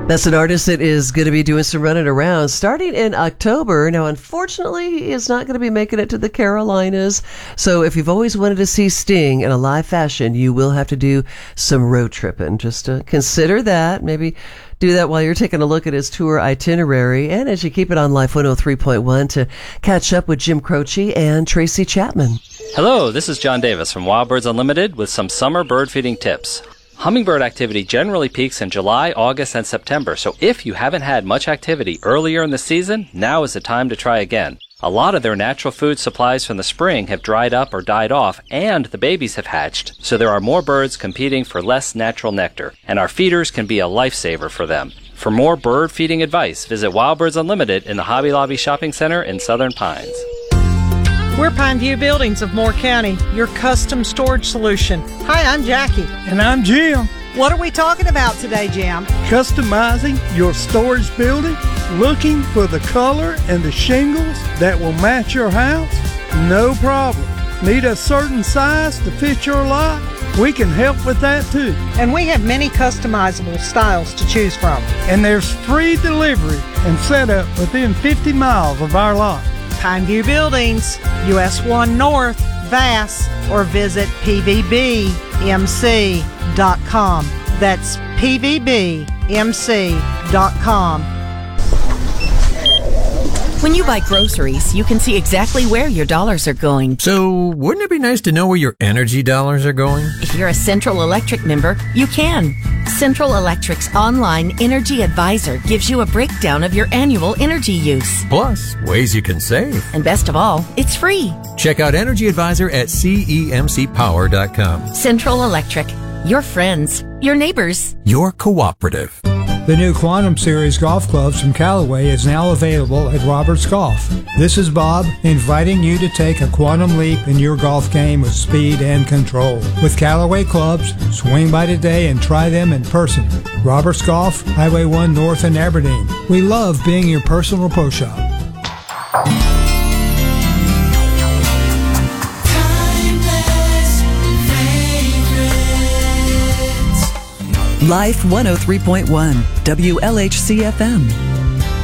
That's an artist that is going to be doing some running around starting in October. Now, unfortunately, he is not going to be making it to the Carolinas. So if you've always wanted to see Sting in a live fashion, you will have to do some road tripping. Just consider that. Maybe do that while you're taking a look at his tour itinerary. And as you keep it on Life 103.1 to catch up with Jim Croce and Tracy Chapman. Hello, this is John Davis from Wild Birds Unlimited with some summer bird feeding tips. Hummingbird activity generally peaks in July, August, and September, so if you haven't had much activity earlier in the season, now is the time to try again. A lot of their natural food supplies from the spring have dried up or died off, and the babies have hatched, so there are more birds competing for less natural nectar, and our feeders can be a lifesaver for them. For more bird feeding advice, visit Wild Birds Unlimited in the Hobby Lobby Shopping Center in Southern Pines. We're Pineview Buildings of Moore County, your custom storage solution. Hi, I'm Jackie. And I'm Jim. What are we talking about today, Jim? Customizing your storage building? Looking for the color and the shingles that will match your house? No problem. Need a certain size to fit your lot? We can help with that too. And we have many customizable styles to choose from. And there's free delivery and setup within 50 miles of our lot. Pineview Buildings, US 1 North, Vass, or visit pvbmc.com. That's pvbmc.com. When you buy groceries, you can see exactly where your dollars are going. So, wouldn't it be nice to know where your energy dollars are going? If you're a Central Electric member, you can. Central Electric's online Energy Advisor gives you a breakdown of your annual energy use. Plus, ways you can save. And best of all, it's free. Check out Energy Advisor at cemcpower.com. Central Electric. Your friends. Your neighbors. Your cooperative. The new Quantum Series golf clubs from Callaway is now available at Roberts Golf. This is Bob inviting you to take a quantum leap in your golf game with speed and control. With Callaway clubs, swing by today and try them in person. Roberts Golf, Highway 1 North in Aberdeen. We love being your personal pro shop. Life 103.1 WLHC FM.